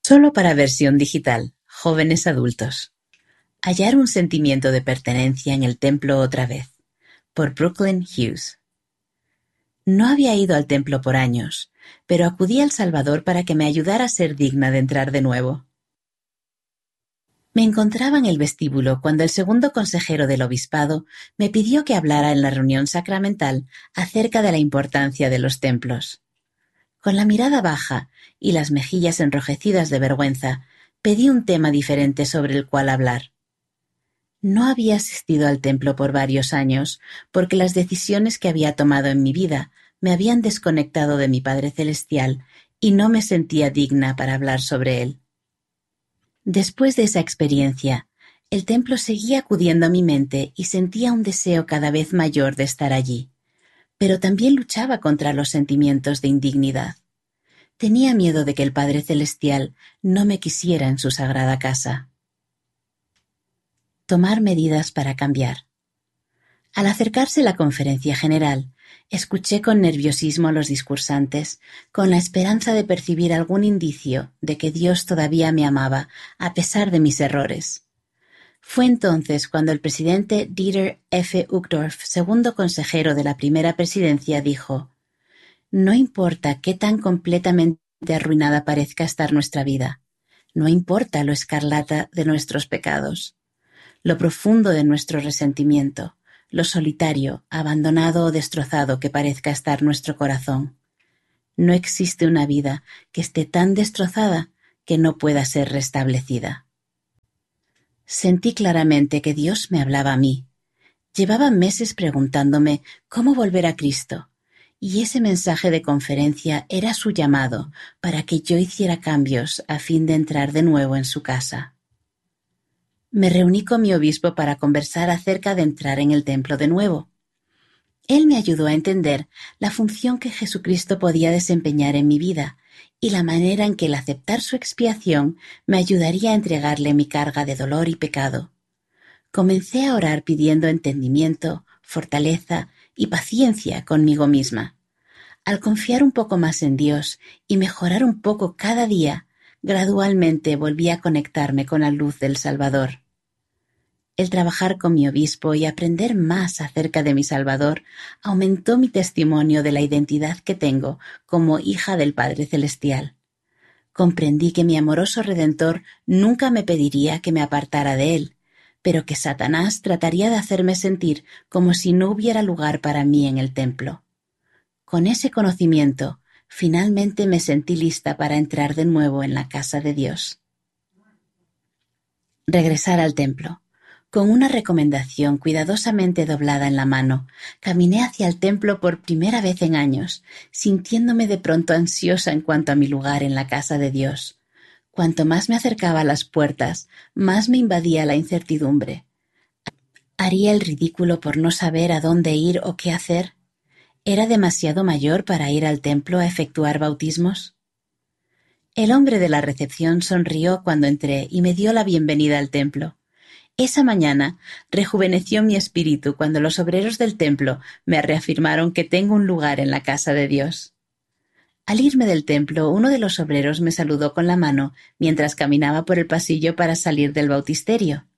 Solo para versión digital, jóvenes adultos. Hallar un sentimiento de pertenencia en el templo otra vez. Por Brooklyn Hughes. No había ido al templo por años, pero acudí al Salvador para que me ayudara a ser digna de entrar de nuevo. Me encontraba en el vestíbulo cuando el segundo consejero del obispado me pidió que hablara en la reunión sacramental acerca de la importancia de los templos. Con la mirada baja y las mejillas enrojecidas de vergüenza, pedí un tema diferente sobre el cual hablar. No había asistido al templo por varios años, porque las decisiones que había tomado en mi vida me habían desconectado de mi Padre Celestial y no me sentía digna para hablar sobre él. Después de esa experiencia, el templo seguía acudiendo a mi mente y sentía un deseo cada vez mayor de estar allí, pero también luchaba contra los sentimientos de indignidad. Tenía miedo de que el Padre Celestial no me quisiera en su sagrada casa. Tomar medidas para cambiar. Al acercarse la conferencia general, escuché con nerviosismo a los discursantes, con la esperanza de percibir algún indicio de que Dios todavía me amaba a pesar de mis errores. Fue entonces cuando el presidente Dieter F. Uchtdorf, segundo consejero de la primera presidencia, dijo: «No importa qué tan completamente arruinada parezca estar nuestra vida, no importa lo escarlata de nuestros pecados, lo profundo de nuestro resentimiento, lo solitario, abandonado o destrozado que parezca estar nuestro corazón. No existe una vida que esté tan destrozada que no pueda ser restablecida». Sentí claramente que Dios me hablaba a mí. Llevaba meses preguntándome cómo volver a Cristo, y ese mensaje de conferencia era su llamado para que yo hiciera cambios a fin de entrar de nuevo en su casa. Me reuní con mi obispo para conversar acerca de entrar en el templo de nuevo. Él me ayudó a entender la función que Jesucristo podía desempeñar en mi vida y la manera en que el aceptar su expiación me ayudaría a entregarle mi carga de dolor y pecado. Comencé a orar pidiendo entendimiento, fortaleza y paciencia conmigo misma. Al confiar un poco más en Dios y mejorar un poco cada día, gradualmente volví a conectarme con la luz del Salvador. El trabajar con mi obispo y aprender más acerca de mi Salvador aumentó mi testimonio de la identidad que tengo como hija del Padre Celestial. Comprendí que mi amoroso Redentor nunca me pediría que me apartara de él, pero que Satanás trataría de hacerme sentir como si no hubiera lugar para mí en el templo. Con ese conocimiento, finalmente me sentí lista para entrar de nuevo en la casa de Dios. Regresar al templo. Con una recomendación cuidadosamente doblada en la mano, caminé hacia el templo por primera vez en años, sintiéndome de pronto ansiosa en cuanto a mi lugar en la casa de Dios. Cuanto más me acercaba a las puertas, más me invadía la incertidumbre. ¿Haría el ridículo por no saber a dónde ir o qué hacer? ¿Era demasiado mayor para ir al templo a efectuar bautismos? El hombre de la recepción sonrió cuando entré y me dio la bienvenida al templo. Esa mañana rejuveneció mi espíritu cuando los obreros del templo me reafirmaron que tengo un lugar en la casa de Dios. Al irme del templo, uno de los obreros me saludó con la mano mientras caminaba por el pasillo para salir del bautisterio.